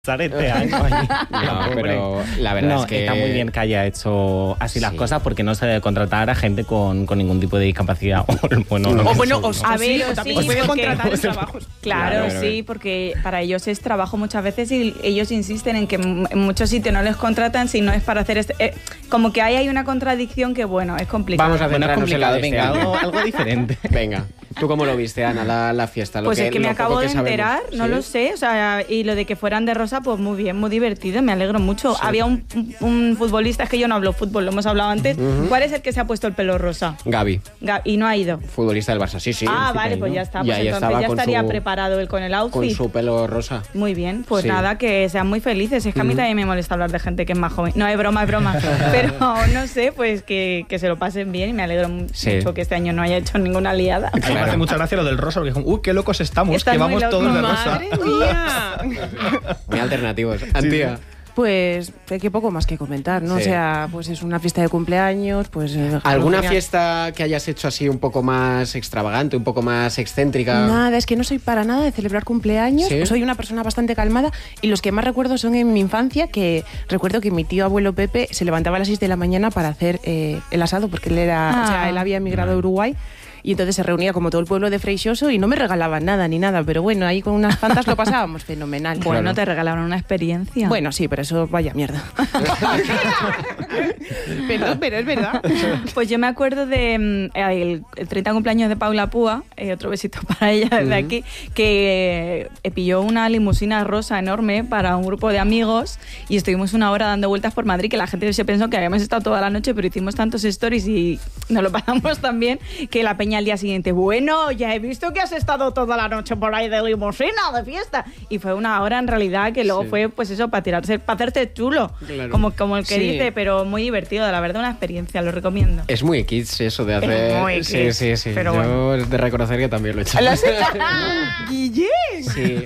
Este año allí. No, pero la verdad es que está muy bien que haya hecho así las cosas, porque no se debe contratar a gente con ningún tipo de discapacidad. A ver, también se puede contratar en trabajos. Claro, sí, porque para ellos es trabajo muchas veces y ellos insisten en que en muchos sitios no les contratan si no es para hacer como que ahí hay una contradicción que, bueno, es complicado. Vamos a centrarnos en la de este año. Algo diferente. Venga, ¿tú cómo lo viste, Ana, la fiesta? Pues es que me acabo de enterar, no ¿Sí? lo sé, o sea, y lo de que fueran de rosa, pues muy bien, muy divertido, me alegro mucho. Sí. Había un futbolista, es que yo no hablo fútbol, lo hemos hablado antes. ¿Cuál es el que se ha puesto el pelo rosa? Gavi. Y no ha ido. Futbolista del Barça, sí. Ah, vale, pues ya está. Pues entonces ya estaría preparado él con el outfit. Con su pelo rosa. Muy bien, pues nada, que sean muy felices. Es que a mí también me molesta hablar de gente que es más joven. No, es broma. Pero no sé, pues que se lo pasen bien y me alegro mucho que este año no haya hecho ninguna liada. Me hace mucha gracia lo del rosa, porque uy, qué locos estamos, que vamos todos de rosa. ¡Madre mía! Muy alternativos. Antía. Pues que poco más que comentar, ¿no? Sí. O sea, pues es una fiesta de cumpleaños, pues... ¿Alguna fiesta que hayas hecho así un poco más extravagante, un poco más excéntrica? Nada, es que no soy para nada de celebrar cumpleaños. ¿Sí? Soy una persona bastante calmada y los que más recuerdo son en mi infancia, que recuerdo que mi tío abuelo Pepe se levantaba a las 6 de la mañana para hacer el asado, porque él era, o sea, él había emigrado a Uruguay. Y entonces se reunía como todo el pueblo de Freixoso y no me regalaban nada ni nada, pero bueno, ahí con unas fantas lo pasábamos fenomenal. Bueno, claro. Te regalaron una experiencia. Bueno, sí, pero eso vaya mierda. Perdón, pero es verdad. Pues yo me acuerdo de el 30 cumpleaños de Paula Púa, otro besito para ella desde aquí, que pilló una limusina rosa enorme para un grupo de amigos y estuvimos una hora dando vueltas por Madrid, que la gente se pensó que habíamos estado toda la noche, pero hicimos tantos stories y nos lo pasamos tan bien que la peña al día siguiente, bueno, ya he visto que has estado toda la noche por ahí de limusina, de fiesta. Y fue una hora en realidad que luego fue pues eso, para hacerte chulo, claro. como el que dice, pero muy divertido, la verdad, una experiencia, lo recomiendo. Es muy kids eso de hacer... Es muy kids, sí. Pero yo bueno. De reconocer que también lo he hecho. ¿Guille? Sí.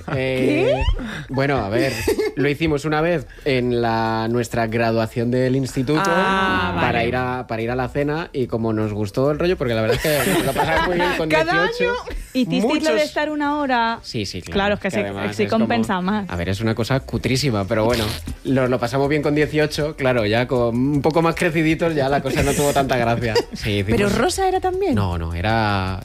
Bueno, a ver, lo hicimos una vez en nuestra graduación del instituto para ir a la cena y como nos gustó el rollo, porque la verdad es que lo pasaba muy bien con 18. ¿Cada año? ¿Hicisteis lo de estar una hora? Sí, claro. Es que sí compensa más. A ver, es una cosa cutrísima, pero bueno, lo pasamos bien con 18, claro, ya con un poco más creciditos ya la cosa no tuvo tanta gracia. Sí, ¿Pero rosa era también? No, era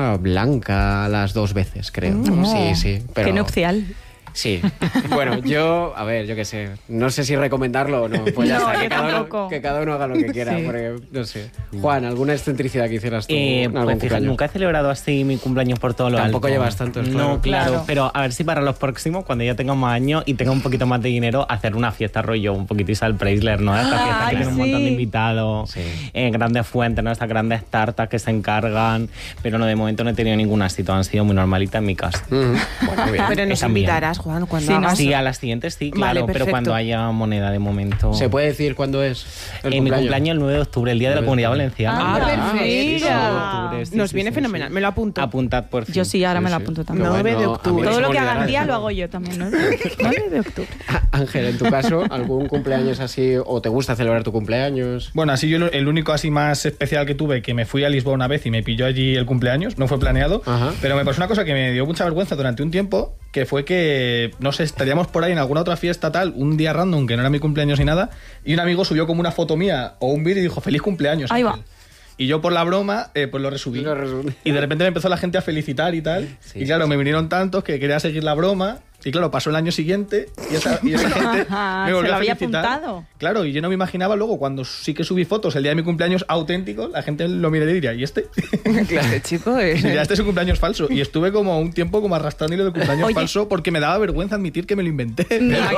blanca las 2 veces, creo. Sí, pero... Qué nupcial. Sí, bueno, yo qué sé, no sé si recomendarlo o no, pues ya está, que cada uno haga lo que quiera, porque no sé. Juan, ¿alguna excentricidad que hicieras tú? Pues fíjate, nunca he celebrado así mi cumpleaños por todo lo alto. Tampoco llevas tantos, claro. No, claro, pero a ver si para los próximos, cuando ya tenga más años y tenga un poquito más de dinero, hacer una fiesta rollo, un poquito Isabel Preisler, ¿no? Esta fiesta que tiene un montón de invitados, grandes fuentes, ¿no? Estas grandes tartas que se encargan, pero no, de momento no he tenido ninguna así, todas han sido muy normalitas en mi casa. Bueno, bien. Pero nos invitarás, Juan, cuando hagas. Sí, a las siguientes sí, claro, vale, pero cuando haya moneda de momento. ¿Se puede decir cuándo es mi cumpleaños el 9 de octubre, el día de la Comunidad Valenciana. Perfecto. Nos viene fenomenal, me lo apunto. Apuntad por fin. Yo sí, ahora me lo apunto también. 9 de octubre. Todo lo que hagan día lo hago yo también, ¿no? 9 de octubre. Ángel, en tu caso, ¿algún cumpleaños así o te gusta celebrar tu cumpleaños? Bueno, así yo el único así más especial que tuve, que me fui a Lisboa una vez y me pilló allí el cumpleaños, no fue planeado, pero me pasó una cosa que me dio mucha vergüenza durante un tiempo, que fue que, no sé, estaríamos por ahí en alguna otra fiesta tal, un día random, que no era mi cumpleaños ni nada, y un amigo subió como una foto mía o un vídeo y dijo, feliz cumpleaños. Ahí va. Y yo por la broma, pues lo resubí. Y de repente me empezó la gente a felicitar y tal. Y claro, me vinieron tantos que quería seguir la broma. Y claro, pasó el año siguiente y esa gente me volvió a felicitar. Apuntado. Claro, y yo no me imaginaba luego, cuando sí que subí fotos el día de mi cumpleaños auténtico, la gente lo miraría y diría, ¿y este? Claro, chico. Ya este es un cumpleaños falso. Y estuve como un tiempo como arrastrando el cumpleaños falso porque me daba vergüenza admitir que me lo inventé.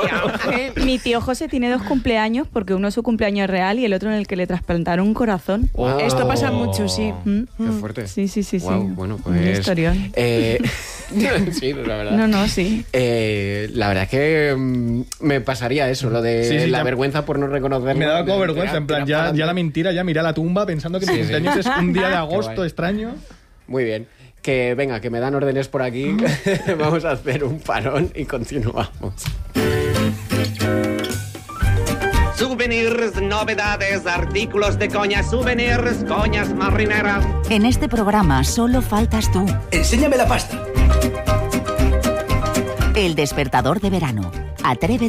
Mi tío José tiene 2 cumpleaños porque uno es su cumpleaños real y el otro en el que le trasplantaron un corazón. Wow. Esto pasa mucho, sí. Qué fuerte. Sí. Wow, bueno, pues... Un historión. Sí, la verdad. No, sí. La verdad es que me pasaría eso, lo de la vergüenza por no reconocerlo. Me daba como vergüenza, en plan, ya la mentira, ya miré a la tumba pensando que mi cumpleaños es un día de agosto extraño. Muy bien. Que venga, que me dan órdenes por aquí. Vamos a hacer un parón y continuamos. Souvenirs, novedades, artículos de coña, souvenirs, coñas marineras. En este programa solo faltas tú. Enséñame la pasta. El despertador de verano. Atrévete